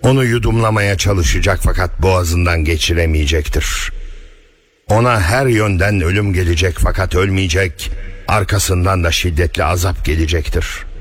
Onu yudumlamaya çalışacak fakat boğazından geçiremeyecektir. Ona her yönden ölüm gelecek fakat ölmeyecek, arkasından da şiddetli azap gelecektir.